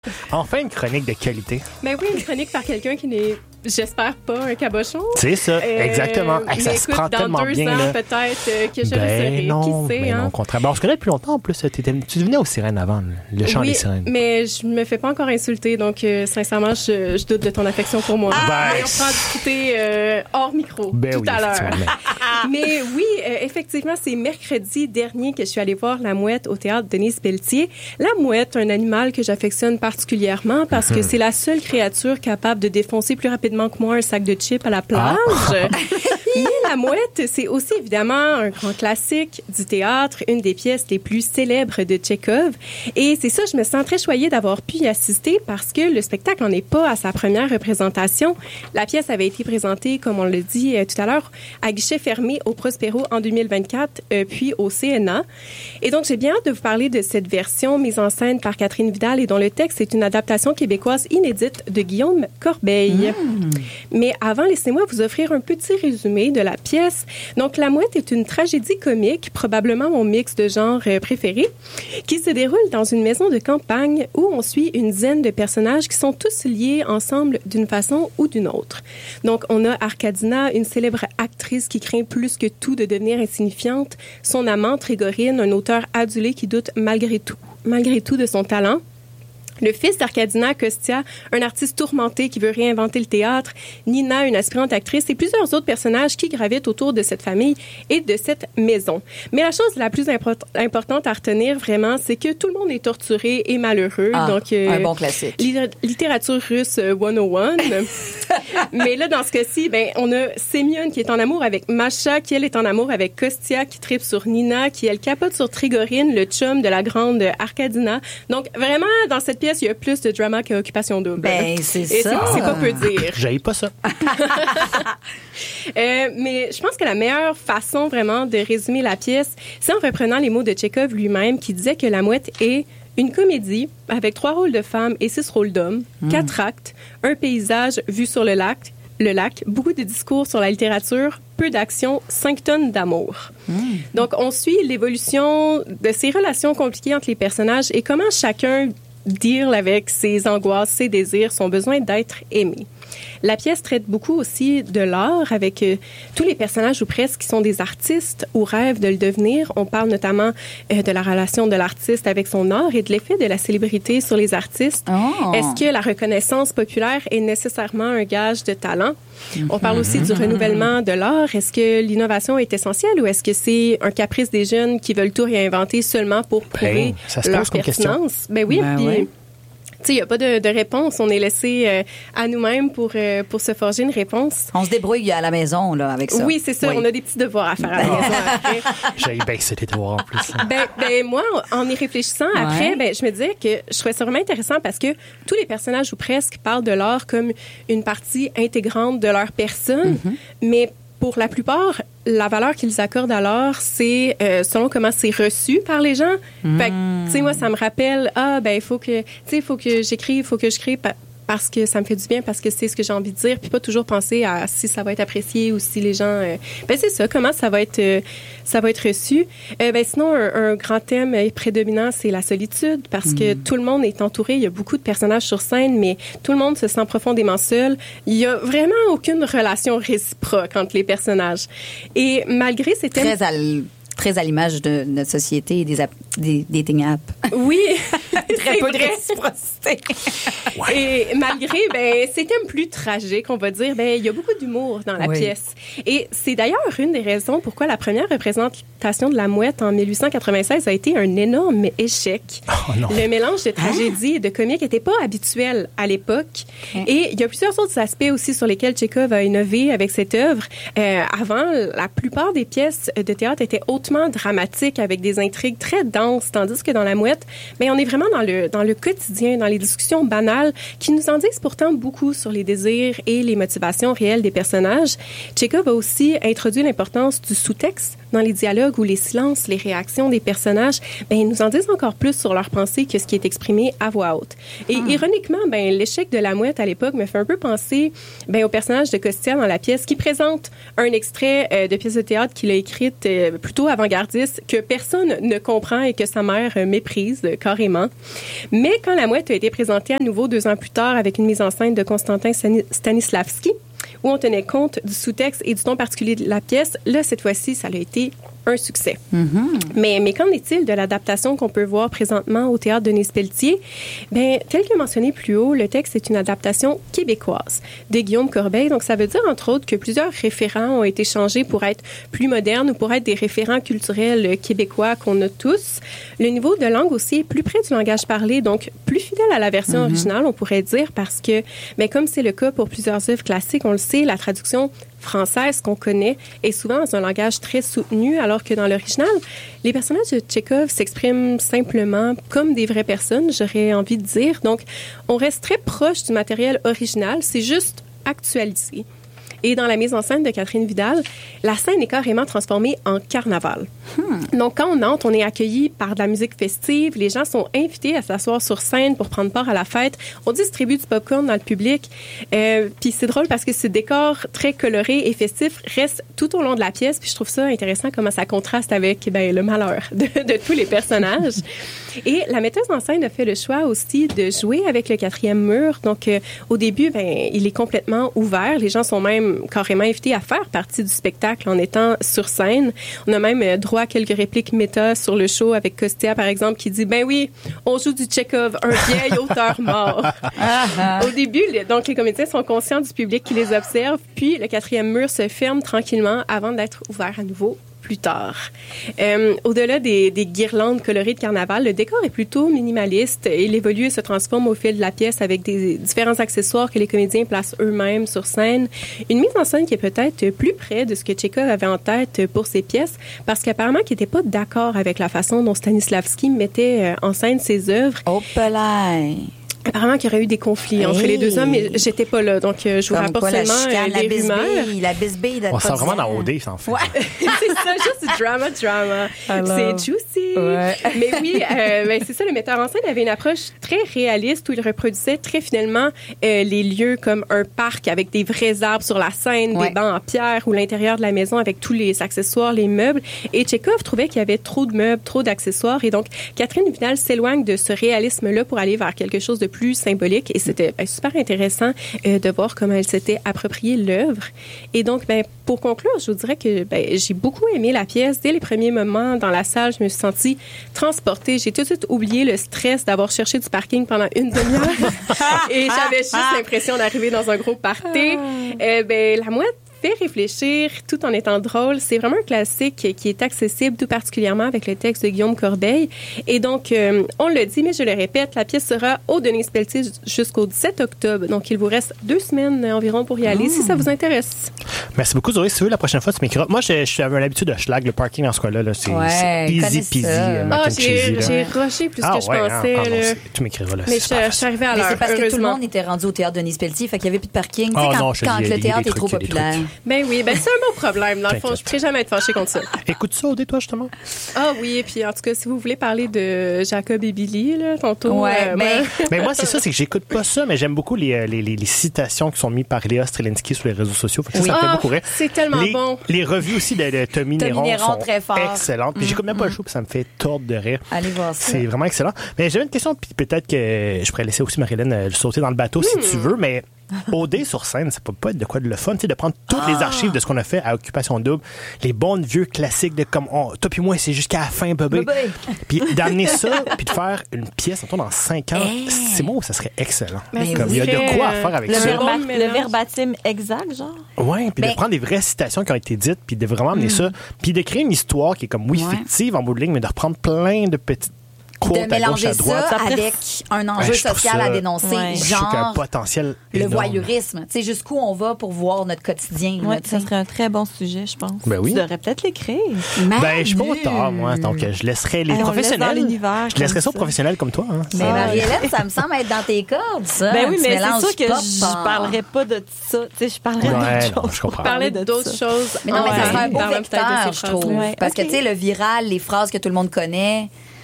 Enfin, une chronique de qualité. Ben oui, une chronique par quelqu'un qui n'est, j'espère, pas un cabochon. C'est ça, exactement. Ça se prend tellement bien. Dans 2 ans, là. peut-être que je le serai. Non, Qui sait, ben non, au contraire. On se connaît depuis longtemps en plus. Tu devenais aux sirènes avant, le chant des sirènes. Mais je me fais pas encore insulter, donc sincèrement, je doute de ton affection pour moi. On pourra discuter hors micro tout à l'heure. Mais oui, effectivement, c'est mercredi dernier que je suis allée voir La Mouette au théâtre Denise Pelletier. La Mouette, un animal que j'affectionne particulièrement parce que c'est la seule créature capable de défoncer plus rapidement que moi un sac de chips à la plage. Mais La Mouette, c'est aussi évidemment un grand classique du théâtre, une des pièces les plus célèbres de Tchekhov. Et c'est ça, je me sens très choyée d'avoir pu y assister parce que le spectacle n'en est pas à sa première représentation. La pièce avait été présentée, comme on le dit tout à l'heure, à guichet fermé au Prospero en 2024, puis au CNA. Et donc, j'ai bien hâte de vous parler de cette version mise en scène par Catherine Vidal et dont le texte est une adaptation québécoise inédite de Guillaume Corbeil. Mais avant, laissez-moi vous offrir un petit résumé de la pièce. Donc, La Mouette est une tragédie comique, probablement mon mix de genre préféré, qui se déroule dans une maison de campagne où on suit une dizaine de personnages qui sont tous liés ensemble d'une façon ou d'une autre. Donc, on a Arkadina, une célèbre actrice qui craint plus que tout de devenir insignifiante, son amant Trégorine, un auteur adulé qui doute malgré tout de son talent. Le fils d'Arkadina, Kostia, un artiste tourmenté qui veut réinventer le théâtre, Nina, une aspirante actrice, et plusieurs autres personnages qui gravitent autour de cette famille et de cette maison. Mais la chose la plus importante à retenir vraiment, c'est que tout le monde est torturé et malheureux. Donc, un bon classique. Littérature russe 101. Mais là, dans ce cas-ci, on a Semyon qui est en amour avec Masha, qui elle est en amour avec Kostia, qui tripe sur Nina, qui elle capote sur Trégorine, le chum de la grande Arkadina. Donc, vraiment, dans cette pièce, il y a plus de drama qu'Occupation Double. C'est ça. C'est pas peu dire. J'aille pas ça. Mais je pense que la meilleure façon vraiment de résumer la pièce, c'est en reprenant les mots de Tchekhov lui-même qui disait que La Mouette est une comédie avec 3 rôles de femmes et 6 rôles d'hommes, 4 actes, un paysage vu sur le lac, beaucoup de discours sur la littérature, peu d'action, 5 tonnes d'amour. Donc, on suit l'évolution de ces relations compliquées entre les personnages et comment chacun deal avec ses angoisses, ses désirs, son besoin d'être aimé. La pièce traite beaucoup aussi de l'art avec tous les personnages ou presque qui sont des artistes ou rêvent de le devenir. On parle notamment de la relation de l'artiste avec son art et de l'effet de la célébrité sur les artistes. Est-ce que la reconnaissance populaire est nécessairement un gage de talent? On parle aussi du renouvellement de l'art. Est-ce que l'innovation est essentielle ou est-ce que c'est un caprice des jeunes qui veulent tout réinventer seulement pour prouver leur pertinence? Oui. Il n'y a pas de réponse. On est laissé à nous-mêmes pour se forger une réponse. On se débrouille à la maison là, avec ça. Oui, c'est ça. Oui. On a des petits devoirs à faire à la maison après. J'ai baissé les devoirs en plus. Moi, en y réfléchissant après, je me disais que je trouvais ça vraiment intéressant parce que tous les personnages ou presque parlent de l'art comme une partie intégrante de leur personne, mais pour la plupart, la valeur qu'ils accordent à l'art, c'est selon comment c'est reçu par les gens. Fait que, tu sais, moi, ça me rappelle, il faut que j'écrive, il faut que je crée parce que ça me fait du bien, parce que c'est ce que j'ai envie de dire, puis pas toujours penser à si ça va être apprécié ou si les gens... c'est ça, comment ça va être reçu. Sinon, un grand thème prédominant, c'est la solitude, parce que tout le monde est entouré, il y a beaucoup de personnages sur scène, mais tout le monde se sent profondément seul. Il y a vraiment aucune relation réciproque entre les personnages. Et malgré ces thèmes... Très à l'image de notre société et des dating apps. Oui, très peu de réciprocité. Et malgré ces thèmes plus tragiques, on va dire, il y a beaucoup d'humour dans la pièce. Et c'est d'ailleurs une des raisons pourquoi la première représentation de La Mouette en 1896 a été un énorme échec. Le mélange de tragédie et de comique n'était pas habituel à l'époque. Et il y a plusieurs autres aspects aussi sur lesquels Tchekhov a innové avec cette œuvre. Avant, la plupart des pièces de théâtre étaient hautement dramatique avec des intrigues très denses, tandis que dans La Mouette, on est vraiment dans le quotidien, dans les discussions banales qui nous en disent pourtant beaucoup sur les désirs et les motivations réelles des personnages. Tchekhov a aussi introduit l'importance du sous-texte dans les dialogues où les silences, les réactions des personnages, nous en disent encore plus sur leurs pensées que ce qui est exprimé à voix haute. Et ironiquement, l'échec de La Mouette à l'époque me fait un peu penser au personnage de Kostia dans la pièce qui présente un extrait de pièce de théâtre qu'il a écrite plutôt avant-gardiste que personne ne comprend et que sa mère méprise carrément. Mais quand La Mouette a été présentée à nouveau 2 ans plus tard avec une mise en scène de Konstantin Stanislavski, où on tenait compte du sous-texte et du ton particulier de la pièce, là, cette fois-ci, ça a été un succès. Mais qu'en est-il de l'adaptation qu'on peut voir présentement au Théâtre Denise Pelletier? Bien, tel que mentionné plus haut, le texte est une adaptation québécoise de Guillaume Corbeil. Donc, ça veut dire, entre autres, que plusieurs référents ont été changés pour être plus modernes ou pour être des référents culturels québécois qu'on a tous. Le niveau de langue aussi est plus près du langage parlé, donc plus fidèle à la version originale, on pourrait dire, parce que, bien, comme c'est le cas pour plusieurs œuvres classiques, on le sait, la traduction française qu'on connaît est souvent dans un langage très soutenu, alors que dans l'original, les personnages de Tchekhov s'expriment simplement comme des vraies personnes, j'aurais envie de dire. Donc, on reste très proche du matériel original, c'est juste actualisé. Et dans la mise en scène de Catherine Vidal, la scène est carrément transformée en carnaval. Donc, quand on entre, on est accueilli par de la musique festive. Les gens sont invités à s'asseoir sur scène pour prendre part à la fête. On distribue du popcorn dans le public. Puis c'est drôle parce que ce décor très coloré et festif reste tout au long de la pièce. Puis je trouve ça intéressant comment ça contraste avec le malheur de tous les personnages. Et la metteuse en scène a fait le choix aussi de jouer avec le 4e mur. Donc, au début, il est complètement ouvert. Les gens sont même carrément invités à faire partie du spectacle en étant sur scène. On a même droit à quelques répliques méta sur le show avec Costia, par exemple, qui dit « Ben oui, on joue du Tchekhov, un vieil auteur mort. » Au début, donc, les comédiens sont conscients du public qui les observe, puis le 4e mur se ferme tranquillement avant d'être ouvert à nouveau plus tard. Au-delà des guirlandes colorées de carnaval, le décor est plutôt minimaliste. Il évolue et se transforme au fil de la pièce avec des différents accessoires que les comédiens placent eux-mêmes sur scène. Une mise en scène qui est peut-être plus près de ce que Tchekhov avait en tête pour ses pièces, parce qu'apparemment qu'il n'était pas d'accord avec la façon dont Stanislavski mettait en scène ses œuvres. Oh, palais! Apparemment qu'il y aurait eu des conflits entre les deux hommes, mais j'étais pas là, donc je vous rapporte seulement les rumeurs. La bisbille. On sent vraiment dans OD, ça en fait. Ouais, c'est ça, juste drama. C'est juicy. Ouais. Mais oui, c'est ça, le metteur en scène avait une approche très réaliste où il reproduisait très fidèlement les lieux comme un parc avec des vrais arbres sur la scène, des bancs en pierre ou l'intérieur de la maison avec tous les accessoires, les meubles. Et Tchekhov trouvait qu'il y avait trop de meubles, trop d'accessoires. Et donc, Catherine Vidal s'éloigne de ce réalisme-là pour aller vers quelque chose de plus symbolique, et c'était super intéressant de voir comment elle s'était appropriée l'œuvre. Et donc, pour conclure, je vous dirais que j'ai beaucoup aimé la pièce. Dès les premiers moments dans la salle, je me suis sentie transportée. J'ai tout de suite oublié le stress d'avoir cherché du parking pendant une demi-heure et j'avais juste l'impression d'arriver dans un gros party. La Mouette fait réfléchir tout en étant drôle. C'est vraiment un classique qui est accessible tout particulièrement avec le texte de Guillaume Corbeil. Et donc, on le dit, mais je le répète, la pièce sera au Denise Pelletier jusqu'au 17 octobre. Donc, il vous reste 2 semaines environ pour y aller si ça vous intéresse. Merci beaucoup, Zoé. Si tu veux, la prochaine fois, tu m'écriras. Moi, j'avais l'habitude de schlag le parking dans ce cas-là. Là. C'est easy peasy. J'ai rushé plus que je pensais. Tu m'écriras là. Mais je suis arrivée à l'heure. C'est parce que tout le monde était rendu au théâtre Denise Pelletier, fait qu'il n'y avait plus de parking. Quand le théâtre est trop populaire. Ben oui, c'est un bon problème. Dans le fond, je ne pourrais jamais être fâchée contre ça. Écoute ça, Odé, toi, justement? Ah oui, et puis en tout cas, si vous voulez parler de Jacob et Billy, là, tantôt. Mais moi, c'est ça, c'est que j'écoute pas ça, mais j'aime beaucoup les citations qui sont mises par Léa Strelinski sur les réseaux sociaux. Ça me fait beaucoup rire. C'est tellement bon. Les revues aussi de Tommy Néron sont très fort. Excellentes. Puis j'écoute même pas le show, puis ça me fait tordre de rire. Allez voir ça. C'est vraiment excellent. Mais j'avais une question, puis peut-être que je pourrais laisser aussi Marilyn sauter dans le bateau si tu veux, mais OD sur scène, ça peut pas être de quoi de le fun, tu sais, de prendre toutes les archives de ce qu'on a fait à Occupation Double, les bons vieux classiques de comme toi puis moi, c'est jusqu'à la fin, bébé. Puis d'amener ça, puis de faire une pièce, dans 5 ans, c'est bon, ça serait excellent. Il y a de quoi à faire avec ça. Le verbatim exact, genre. Oui, puis de prendre des vraies citations qui ont été dites, puis de vraiment amener ça, puis de créer une histoire qui est comme, fictive en bout de ligne, mais de reprendre plein de petites de mélanger ça avec un enjeu social à dénoncer, genre un potentiel le voyeurisme. Tu sais, jusqu'où on va pour voir notre quotidien. Ça serait un très bon sujet, je pense. Ben oui. Tu devrais peut-être l'écrire. Je suis pas auteur, moi, donc je laisserai les professionnels. Je laisserai ça aux professionnels comme toi. Hein. Mais Marie-Hélène, ça me semble être dans tes cordes, ça. Ben oui, mais c'est sûr que je parlerais pas de ça. Tu sais, je parlerais d'autres choses. Je comprends. Parler d'autres choses. Mais non, mais ça serait un beau vecteur, je trouve. Parce que, tu sais, le viral, les phrases que tout le monde connaît,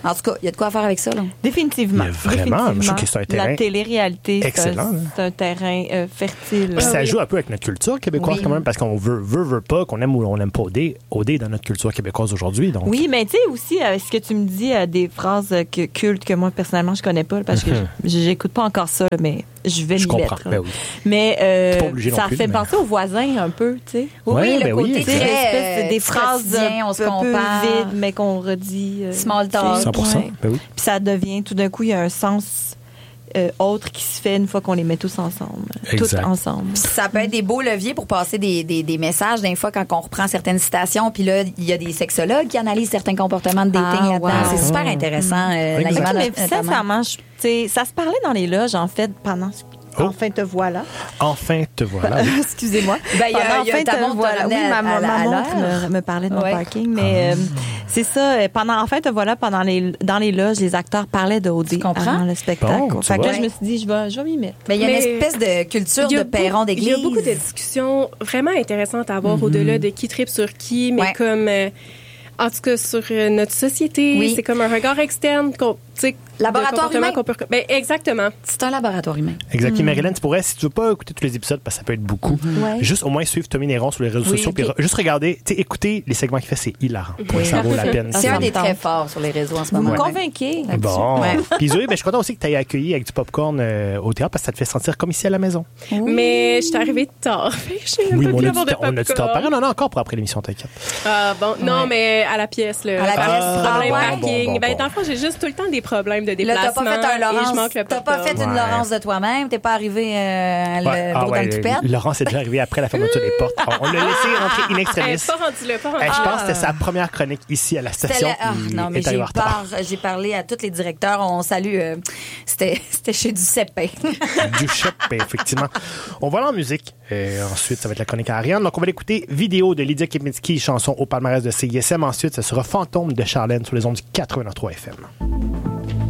En tout cas, il y a de quoi faire avec ça. Là. Définitivement. Vraiment, je trouve que c'est un terrain. La télé-réalité, excellent. C'est un terrain fertile. Puis ça joue un peu avec notre culture québécoise quand même, parce qu'on veut pas, qu'on aime ou on n'aime pas OD. OD est dans notre culture québécoise aujourd'hui. Donc. Oui, mais tu sais aussi, ce que tu me dis, des phrases cultes que moi, personnellement, je connais pas, parce que j'écoute pas encore ça, mais je vais m'y mettre. Ben oui. Mais ça fait penser aux voisins un peu, tu sais. Oui, le côté très des phrases on se un peu vides, mais qu'on redit. Small talk. 100%. Ben oui. Puis ça devient, tout d'un coup, il y a un sens autre qui se fait une fois qu'on les met tous ensemble. Exact. Tous ensemble. Ça peut être des beaux leviers pour passer des messages. Des fois, quand on reprend certaines citations, puis là, il y a des sexologues qui analysent certains comportements de dating là-dedans. Wow. C'est super intéressant. Mais sincèrement, ça se parlait dans les loges, en fait, pendant... Enfin te voilà. Enfin te voilà. Excusez-moi. Enfin te voilà. Oui, ma montre me parlait de mon parking, mais c'est ça. Enfin te voilà, dans les loges, les acteurs parlaient de OD pendant le spectacle. Fait que là, je me suis dit, je vais m'y mettre. Mais il y a une espèce de culture de perron d'église. Il y a beaucoup de discussions vraiment intéressantes à avoir au-delà de qui tripe sur qui, mais comme... en tout cas, sur notre société, c'est comme un regard externe laboratoire humain. Exactement. C'est un laboratoire humain. Exactement. Marilyn, tu pourrais, si tu veux pas écouter tous les épisodes, parce que ça peut être beaucoup, juste au moins suivre Tommy Néron sur les réseaux sociaux, puis juste regarder, écouter les segments qu'il fait, c'est hilarant. Ça vaut la peine. C'est un des très forts sur les réseaux en ce moment. Vous me convainquez. Bon. Puis Zoé, je suis content aussi que tu aies accueilli avec du popcorn au théâtre, parce que ça te fait sentir comme ici à la maison. Mais je suis arrivée tard. Oui, on a du temps. On en a encore pour après l'émission, t'inquiète. Non, mais à la pièce, là. À la pièce, problème parking. Dans le fond, j'ai juste tout le temps des problèmes de déplacement. T'as pas fait une Laurence de toi-même, t'es pas arrivé dans le toupette. Laurence est déjà arrivée après la fermeture des portes. On l'a laissé rentrer in extremis. Pas rendu là. Je pense que c'était sa première chronique ici à la station. Non, mais j'ai parlé à tous les directeurs. On salue. C'était chez Giuseppe. Giuseppe, effectivement. On va aller en musique. Ensuite, ça va être la chronique à Ariane. Donc, on va l'écouter vidéo de Lydia Kepinski, chanson au palmarès de CISM. Ensuite, ça sera Fantôme de Charlène sur les ondes du 89.3 FM.